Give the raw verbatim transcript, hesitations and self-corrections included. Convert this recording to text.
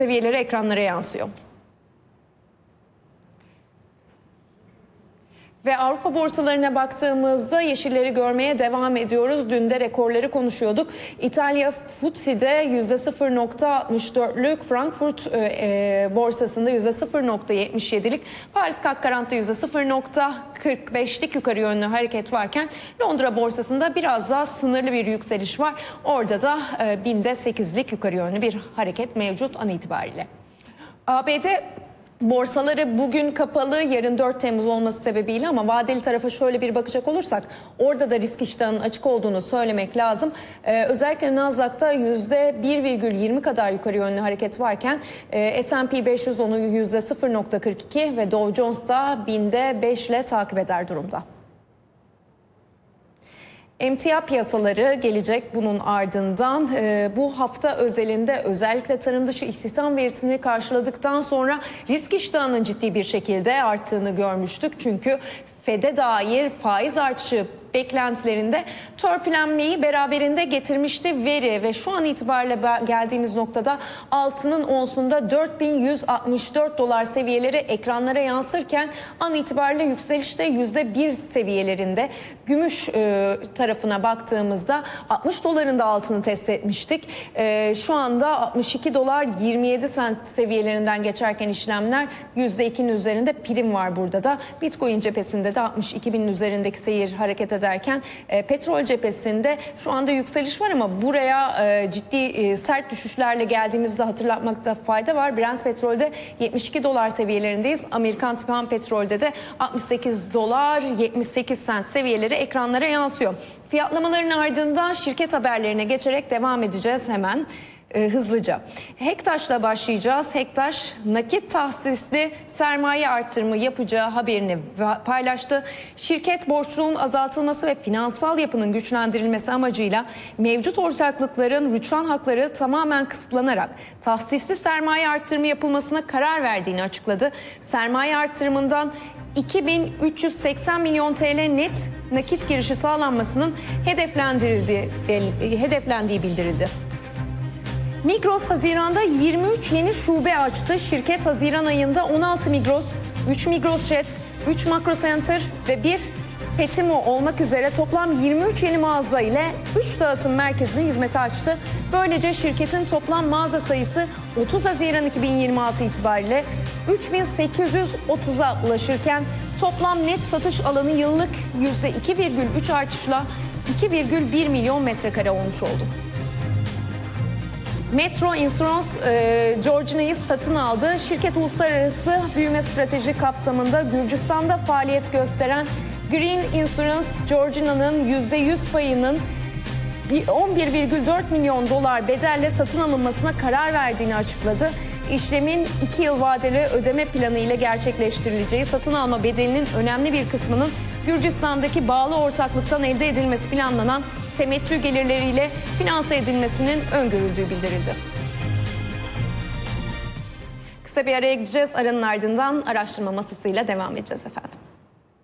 seviyeleri ekranlara yansıyor. Ve Avrupa borsalarına baktığımızda yeşilleri görmeye devam ediyoruz. Dün de rekorları konuşuyorduk. İtalya F T S E'de yüzde sıfır nokta altmış dörtlük, Frankfurt e, borsasında yüzde sıfır nokta yetmiş yedilik, Paris C A C quarantı'da yüzde sıfır nokta kırk beşlik yukarı yönlü hareket varken Londra borsasında biraz daha sınırlı bir yükseliş var. Orada da e, binde sekizlik yukarı yönlü bir hareket mevcut an itibariyle. A B D borsaları bugün kapalı, yarın dört Temmuz olması sebebiyle, ama vadeli tarafa şöyle bir bakacak olursak orada da risk iştahının açık olduğunu söylemek lazım. Ee, özellikle Nasdaq'ta yüzde bir virgül yirmi kadar yukarı yönlü hareket varken e, S and P beş yüz onu yüzde sıfır nokta kırk iki ve Dow Jones da binde beş ile takip eder durumda. Emtia piyasaları gelecek bunun ardından. E, bu hafta özelinde özellikle tarım dışı istihdam verisini karşıladıktan sonra risk iştahının ciddi bir şekilde arttığını görmüştük. Çünkü Fed'e dair faiz artışı beklentilerinde törpülenmeyi beraberinde getirmişti veri ve şu an itibariyle geldiğimiz noktada altının onsunda dört bin yüz altmış dört dolar seviyeleri ekranlara yansırken an itibariyle yükselişte yüzde bir seviyelerinde. Gümüş e, tarafına baktığımızda altmış doların da altını test etmiştik. E, şu anda altmış iki dolar yirmi yedi sent seviyelerinden geçerken işlemler yüzde ikinin üzerinde prim var burada da. Bitcoin cephesinde de altmış iki binin üzerindeki seyir hareket ederken e, petrol cephesinde şu anda yükseliş var ama buraya e, ciddi e, sert düşüşlerle geldiğimizde hatırlatmakta fayda var. Brent petrolde yetmiş iki dolar seviyelerindeyiz. Amerikan Tipan petrolde de altmış sekiz dolar yetmiş sekiz sent seviyeleri ekranlara yansıyor. Fiyatlamaların ardından şirket haberlerine geçerek devam edeceğiz hemen. E, hızlıca. Hektaş'la başlayacağız. Hektaş nakit tahsisli sermaye artırımı yapacağı haberini paylaştı. Şirket borçluluğun azaltılması ve finansal yapının güçlendirilmesi amacıyla mevcut ortaklıkların rüçhan hakları tamamen kısıtlanarak tahsisli sermaye artırımı yapılmasına karar verdiğini açıkladı. Sermaye artırımından iki bin üç yüz seksen milyon T L net nakit girişi sağlanmasının hedeflendirildiği, hedeflendiği bildirildi. Migros Haziran'da yirmi üç yeni şube açtı. Şirket Haziran ayında on altı Migros, üç Migros Jet, üç Makro Center ve bir Petimo olmak üzere toplam yirmi üç yeni mağaza ile üç dağıtım merkezini hizmete açtı. Böylece şirketin toplam mağaza sayısı otuz Haziran iki bin yirmi altı itibariyle üç bin sekiz yüz otuza ulaşırken toplam net satış alanı yıllık yüzde iki virgül üç artışla iki virgül bir milyon metrekare olmuş oldu. Metro Insurance e, Georgina'yı satın aldı. Şirket uluslararası büyüme strateji kapsamında Gürcistan'da faaliyet gösteren Green Insurance Georgina'nın yüzde yüz payının on bir virgül dört milyon dolar bedelle satın alınmasına karar verdiğini açıkladı. İşlemin iki yıl vadeli ödeme planı ile gerçekleştirileceği, satın alma bedelinin önemli bir kısmının Gürcistan'daki bağlı ortaklıktan elde edilmesi planlanan temettü gelirleriyle finanse edilmesinin öngörüldüğü bildirildi. Kısa bir araya gideceğiz. Aranın ardından araştırma masasıyla devam edeceğiz efendim.